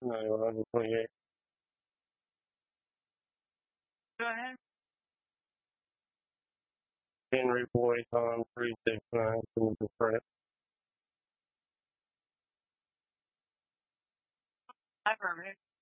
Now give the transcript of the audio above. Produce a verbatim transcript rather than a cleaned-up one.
No, eleven twenty-eight. Go ahead. Henry Boy, Tom, three six nine, Timothy Fred. I've heard it.